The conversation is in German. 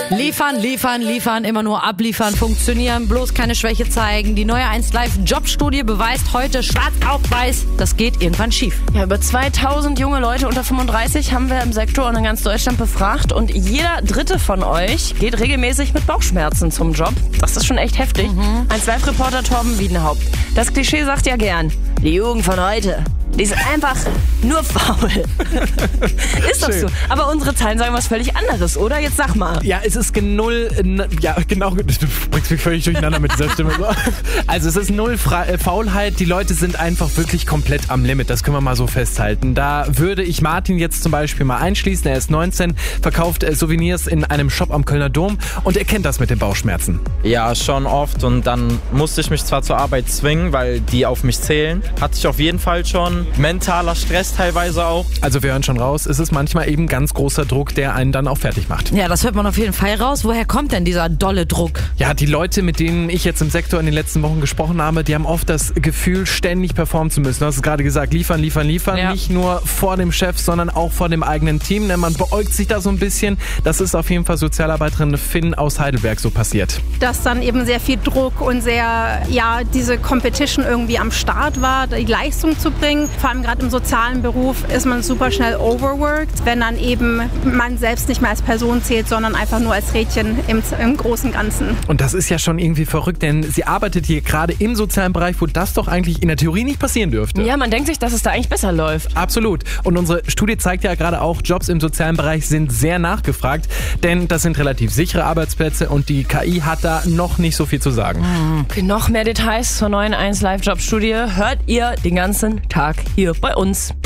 Liefern, immer nur abliefern, funktionieren, bloß keine Schwäche zeigen. Die neue 1Live Jobstudie beweist heute schwarz auf weiß, das geht irgendwann schief. Ja, über 2000 junge Leute unter 35 haben wir im Sektor und in ganz Deutschland befragt und jeder dritte von euch geht regelmäßig mit Bauchschmerzen zum Job. Das ist schon echt heftig. 1Live-Reporter Torben Wiedenhaupt. Das Klischee sagt ja gern, die Jugend von heute, die ist einfach nur faul. Ist doch so. Aber unsere Zahlen sagen was völlig anderes, oder? Jetzt sag mal. Ja, es ist genau, du bringst mich völlig durcheinander mit dieser Stimme. Also es ist null Faulheit, die Leute sind einfach wirklich komplett am Limit, das können wir mal so festhalten. Da würde ich Martin jetzt zum Beispiel mal einschließen, er ist 19, verkauft Souvenirs in einem Shop am Kölner Dom und er kennt das mit den Bauchschmerzen. Ja, schon oft und dann musste ich mich zwar zur Arbeit zwingen, weil die auf mich zählen, hatte ich auf jeden Fall schon. Mentaler Stress teilweise auch. Also wir hören schon raus, es ist manchmal eben ganz großer Druck, der einen dann auch fertig macht. Ja, das hört man auf jeden Fall raus. Woher kommt denn dieser dolle Druck? Ja, die Leute, mit denen ich jetzt im Sektor in den letzten Wochen gesprochen habe, die haben oft das Gefühl, ständig performen zu müssen. Du hast es gerade gesagt, liefern. Ja. Nicht nur vor dem Chef, sondern auch vor dem eigenen Team. Denn man beäugt sich da so ein bisschen. Das ist auf jeden Fall Sozialarbeiterin Finn aus Heidelberg so passiert. Dass dann eben sehr viel Druck und diese Competition irgendwie am Start war, die Leistung zu bringen. Vor allem gerade im sozialen Beruf ist man super schnell overworked, wenn dann eben man selbst nicht mehr als Person zählt, sondern einfach nur als Rädchen im großen Ganzen. Und das ist ja schon irgendwie verrückt, denn sie arbeitet hier gerade im sozialen Bereich, wo das doch eigentlich in der Theorie nicht passieren dürfte. Ja, man denkt sich, dass es da eigentlich besser läuft. Absolut. Und unsere Studie zeigt ja gerade auch, Jobs im sozialen Bereich sind sehr nachgefragt, denn das sind relativ sichere Arbeitsplätze und die KI hat da noch nicht so viel zu sagen. Okay, noch mehr Details zur neuen 1Live Jobstudie hört ihr den ganzen Tag hier bei uns.